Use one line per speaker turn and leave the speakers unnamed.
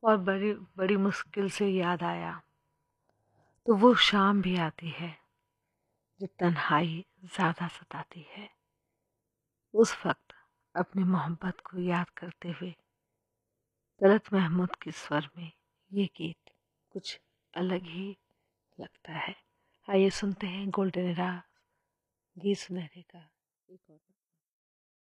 और बड़ी बड़ी मुश्किल से याद आया। तो वो शाम भी आती है जब तन्हाई ज़्यादा सताती है। उस वक्त अपनी मोहब्बत को याद करते हुए तलत महमूद के स्वर में ये गीत कुछ अलग ही लगता है। आइए सुनते हैं गोल्डन एरा गीत सुनहरे का एक और